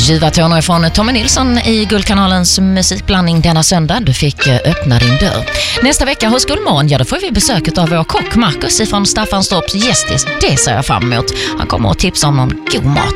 Ljuva toner från Tommy Nilsson i Guldkanalens musikblandning denna söndag. Du fick öppna din dörr. Nästa vecka hos Guldmorgon, då får vi besöket av vår kock Marcus ifrån Staffanstorps Gästis. Det ser jag fram emot. Han kommer att tipsa om någon god mat.